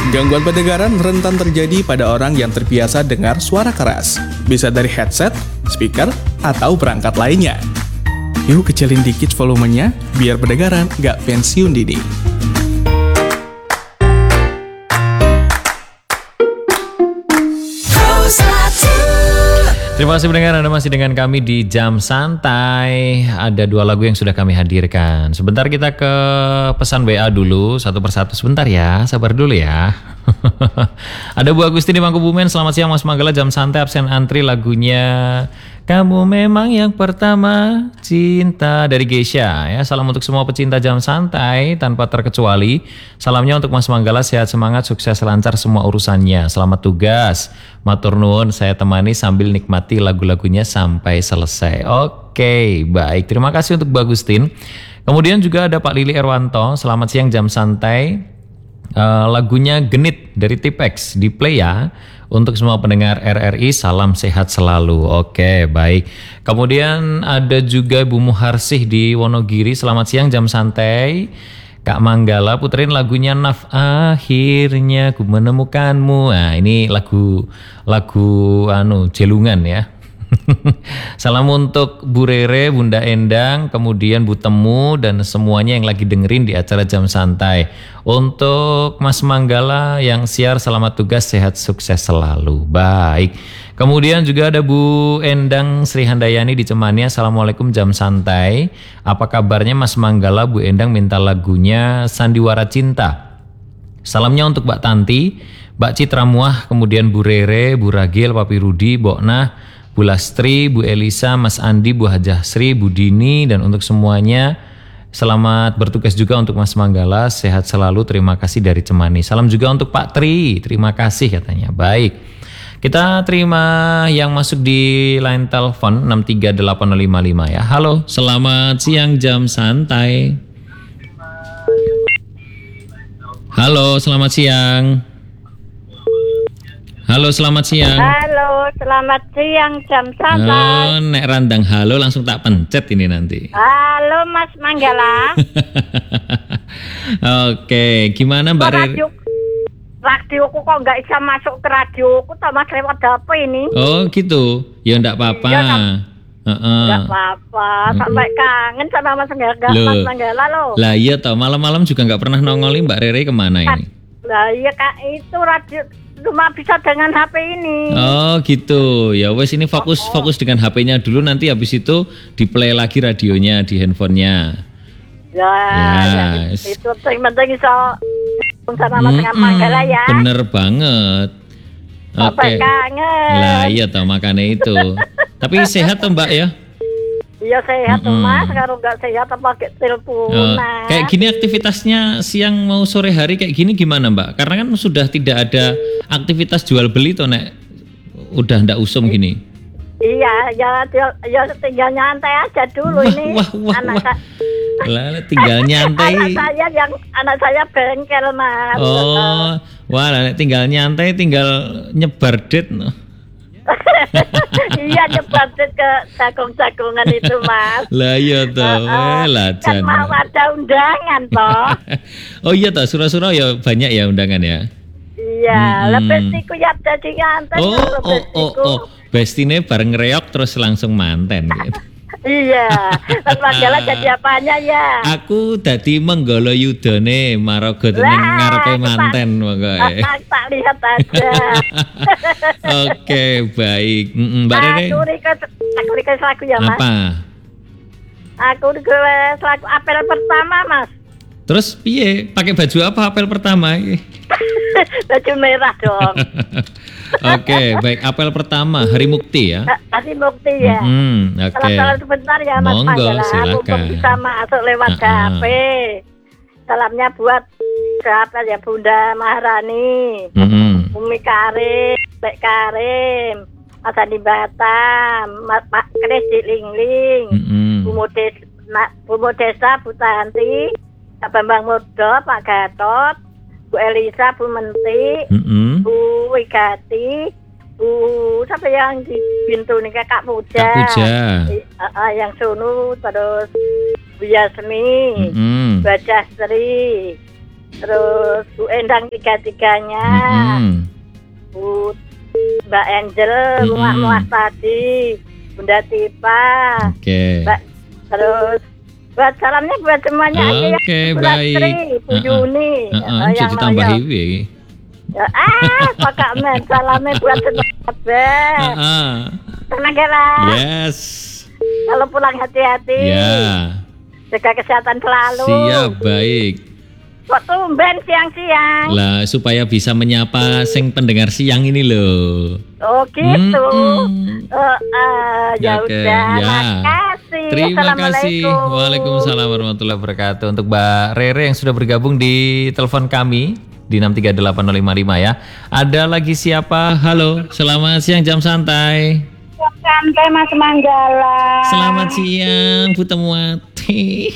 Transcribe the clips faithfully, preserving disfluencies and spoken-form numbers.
Gangguan pendengaran rentan terjadi pada orang yang terbiasa dengar suara keras. Bisa dari headset, speaker, atau perangkat lainnya. Yuk kecilin dikit volumenya, biar pendengaran nggak pensiun dini. Terima kasih pendengar, Anda masih dengan kami di Jam Santai. Ada dua lagu yang sudah kami hadirkan. Sebentar kita ke pesan W A dulu, satu persatu. Sebentar ya, sabar dulu ya. Ada Bu Agustin di Mangkubumen. Selamat siang Mas Manggala, Jam Santai absen antri, lagunya Kamu Memang Yang Pertama Cinta dari Geisha ya. Salam untuk semua pecinta Jam Santai tanpa terkecuali. Salamnya untuk Mas Manggala, sehat semangat, sukses lancar semua urusannya. Selamat tugas. Matur nuwun, saya temani sambil nikmati lagu-lagunya sampai selesai. Oke, baik. Terima kasih untuk Bu Agustin. Kemudian juga ada Pak Lili Erwanto. Selamat siang Jam Santai. Uh, lagunya Genit dari Tipex di play ya. Untuk semua pendengar R R I, salam sehat selalu. Oke, baik. Kemudian ada juga Bu Muharsih di Wonogiri. Selamat siang Jam Santai. Kak Manggala puterin lagunya Naf, akhirnya ku menemukanmu. Nah, ini lagu lagu anu Jelungan ya. Salam untuk Bu Rere, Bunda Endang, kemudian Bu Temu dan semuanya yang lagi dengerin di acara Jam Santai. Untuk Mas Manggala yang siar, selamat tugas, sehat sukses selalu. Baik. Kemudian juga ada Bu Endang Sri Handayani di Cemania. Assalamualaikum Jam Santai. Apa kabarnya Mas Manggala? Bu Endang minta lagunya Sandiwara Cinta. Salamnya untuk Mbak Tanti, Mbak Citra Muah, kemudian Bu Rere, Bu Ragil, Papi Rudi, Boknah, Bu Lastri, Bu Elisa, Mas Andi, Bu Hajah Sri, Bu Dini, dan untuk semuanya selamat bertugas juga untuk Mas Manggala, sehat selalu, terima kasih dari Cemani. Salam juga untuk Pak Tri, terima kasih katanya. Baik, kita terima yang masuk di line telepon enam tiga delapan nol lima lima ya. Halo, selamat siang Jam Santai. Halo, selamat siang. Halo, selamat siang. Halo, selamat siang Jam Santai. Oh, nek randang halo langsung tak pencet ini nanti. Halo Mas Manggala. Oke, gimana Mbak Rere? Radio, radioku kok nggak bisa masuk ke radioku, sama lewat apa ini? Oh gitu, ya enggak apa-apa. Iya, kan? Uh-uh. Nggak apa-apa, sampai kangen sama Mas Manggala, Mas Manggala loh. Lah iya toh, malam-malam juga nggak pernah nongolin Mbak Rere kemana ini? Lah iya Kak, itu radio cuma bisa dengan H P ini. Oh gitu, ya wes ini fokus oh, oh. fokus dengan H P-nya dulu, nanti habis itu di play lagi radionya di handphonenya. Ya, ya, ya itu penting iso sama Mas mm-hmm, Manggala ya. Bener banget. Oke. Okay. Kangen. Lah iya toh, makanya itu. Tapi sehat toh Mbak ya? Iya sehat tuh mm-hmm. Mas, kalau nggak sehat apa pakai telepon. Oh, kayak gini aktivitasnya siang mau sore hari kayak gini gimana Mbak? Karena kan sudah tidak ada aktivitas jual beli tuh nek udah ndak usum gini. Iya, ya, ya tinggal nyantai aja dulu wah, ini. Wah, wah, anak wah. Lah tinggal nyantai. Anak saya yang anak saya bengkel Mas. Oh, wah nek tinggal nyantai tinggal nyebar date no. Iya nyebatin ke jagung-jagungan itu Mas. Lah iya toh, uh, uh, lah kan mau ada undangan toh. Oh iya toh, surah-surah ya banyak ya undangan ya. Iya, hmm. Lebestiku ya jadi nganten. Oh, oh, oh, oh, bestine bareng reok terus langsung manten gitu. Iya, Mas Manggala jadi apanya ya? Aku dadi menggolo yudone Marogo ning ngarepe manten pokoke. Tak, tak lihat aja. Oke, baik. Mm, Mbak Rere. Aku request, aku request lagu ya Mas. Apa? Aku request lagu apel pertama Mas. Terus piye? Pakai baju apa apel pertama? Baju merah dong. Oke, baik. Apel pertama Hari Mukti ya. Hari Mukti ya. Mm-hmm, Oke. Okay. Salam sebentar ya Mas Manggala. Aku bisa masuk lewat uh-uh. H P. Salamnya buat siapa ya Bunda Maharani, mm-hmm. Umi Karim, Mbak Karim, Mas Andi Batam, Mas Pak Kris di Lingling, mm-hmm. Bu Modes, Bu Modesa, Bu Tanti, Pak Bambang Modo, Pak Gatot, Bu Elisa, Bu Menti, mm-hmm. Bu Wigati, Bu siapa yang di pintu nih Kak Puja, Kak Puja. Uh, uh, yang Sunu, terus Bu Yasmi, mm-hmm. Bu Jastri, terus Bu Endang tiga-tiganya, Mm-hmm. Bu Mbak Angel, Mm-mm. Muak Muak tadi, Bunda Tipa, Oke. Mbak, terus buat salamnya buat semuanya aja ya. Oke, Bu baik. Lasri, Bu Uh-uh. Yuni, Heeh, eh, jadi yang tambah loyo. hiwi. Ya, ah, Pak Kamen, salamnya buat semuanya. Heeh. Tenang ya lah. Yes. Kalau pulang hati-hati. Ya. Jaga kesehatan selalu. Siap, baik. Kok tumben siang-siang? Lah supaya bisa menyapa sing pendengar siang ini loh. Oh gitu. Mm-mm. Oh, ah, ya Oke, udah. ya. Makasih. Terima kasih. Assalamualaikum. Waalaikumsalam warahmatullahi wabarakatuh. Untuk Mbak Rere yang sudah bergabung di telepon kami di enam tiga delapan nol lima lima ya. Ada lagi siapa? Halo, selamat siang jam santai. Santai Mas Manggala. Selamat siang Bu Temuati.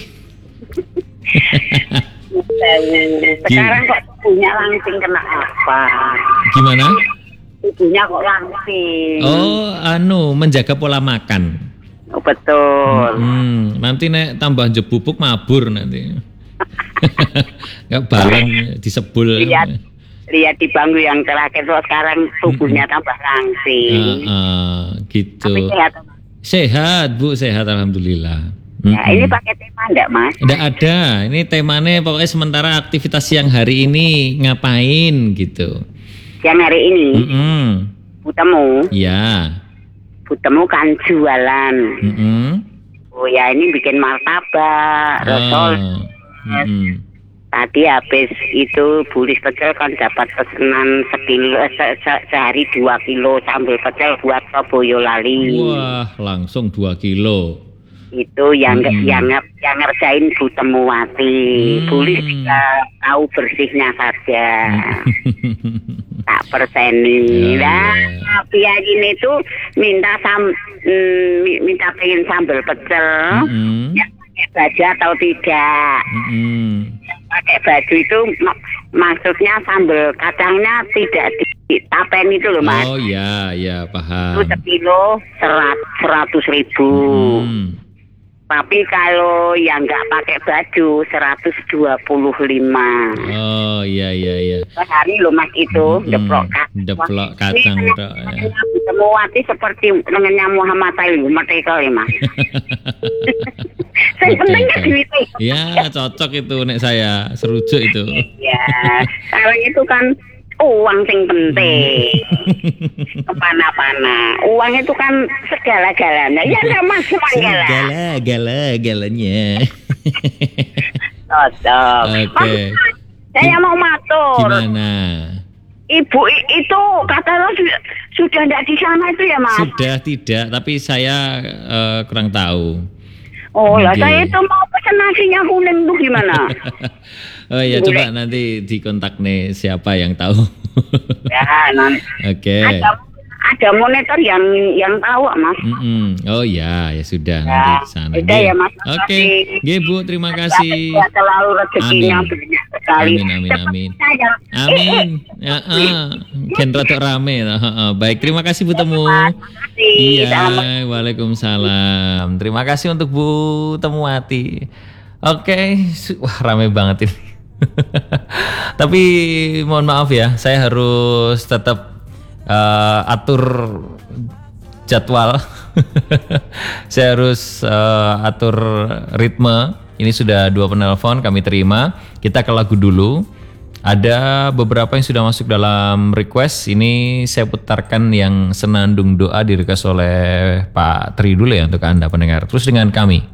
Sekarang kok tubuhnya langsing kena apa? Gimana? Tubuhnya kok langsing. Oh, anu menjaga pola makan. Oh, betul. Hmm, nanti nek tambah jebubuk mabur nanti. Nggak balon disebul. Lihat, lihat di bangku yang terakhir tuh sekarang tubuhnya tambah langsing. Uh, uh, gitu. Tapi sehat. Sehat Bu, sehat alhamdulillah. Ya, ini pakai tema enggak Mas? Tidak ada. Ini temanya pokoknya sementara aktivitas siang hari ini ngapain gitu. Yang hari ini, Mm-mm. Bu Temu, Ya. Bu Temu kan jualan. Mm-mm. Oh ya ini bikin martabak, rosol. Oh. Mm-mm. Tadi habis itu bulis pecel kan dapat pesanan sekilo, se- se- sehari dua kilo sambal pecel buat ke Boyolali. Wah, langsung dua kilo. Itu yang Mm-mm. yang yang ngerjain Bu Temuwati. Hmm. Bulis bisa tahu bersihnya saja. Tak perseni. Ya, Nah, ya. biar ini tuh minta sam, mm, minta pengen sambal pecel. Mm-mm. Ya, pakai baju atau tidak? Mm-mm. Pakai baju itu mak- maksudnya sambal kacangnya tidak ditapen itu loh Mas. Oh ya, ya Itu paham. sekilo serat, seratus ribu. Hmm. Tapi kalau yang nggak pakai baju seratus dua puluh lima. Oh iya iya iya. Sehari loh Mas itu Mm-mm. deplok kacang. Deplok kacang Ini tok, ya. Temuwati seperti lengannya Muhammad Sayyid Merdeka ya Mas. Saya Oke, senengnya oke. gitu. Ya cocok itu nek saya serujuk itu. Ya, sekarang itu kan uang sing penting. Kemana-mana. Uang itu kan segala-galanya. Ya enggak Mas Manggala. Segala gala galanya. Cocok. Oke. Mas, saya mau matur. Gimana? Ibu i- itu katanya su- sudah tidak di sana itu ya Mas? Sudah tidak, tapi saya eh, kurang tahu. Oh ya, Oke. saya itu mau pesen nasinya kuning tuh gimana? Oh ya Boleh. coba nanti dikontak nih siapa yang tahu. Ya, nanti. Oke. Ada, ada monitor yang yang tahu Mas. Mm-mm. Oh ya, ya sudah Ya, nanti ke sana. udah Nggih. ya, Mas. Oke, Makasih. nggih Bu, terima kasih. Ya, selalu rezekinya Amin. banyak sekali. Amin, amin, amin. Saya. Amin. Ya, ah. Gen rada rame. Heeh. Baik, terima kasih Bu Temu. Makasih. Iya, Selamat. waalaikumsalam. Terima kasih untuk Bu Temuwati. Oke, su- wah rame banget ini. Tapi mohon maaf ya, saya harus tetap eh, atur jadwal. Saya harus eh, atur ritme. Ini sudah dua penelpon kami terima. Kita ke lagu dulu. Ada beberapa yang sudah masuk dalam request. Ini saya putarkan yang senandung doa di request oleh Pak Tri dulu ya untuk Anda pendengar. Terus dengan kami.